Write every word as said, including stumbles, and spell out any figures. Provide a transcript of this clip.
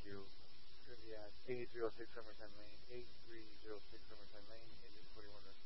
Yeah, eighty-three oh six Summertime Lane, eighty-three oh six Summertime Lane, engine forty-one.